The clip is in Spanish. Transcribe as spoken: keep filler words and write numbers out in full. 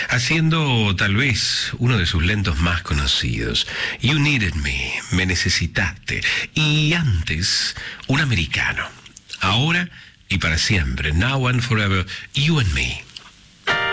haciendo tal vez uno de sus lentos más conocidos. You Needed Me, me necesitaste. Y antes, un americano. Ahora y para siempre, Now and Forever, You and Me.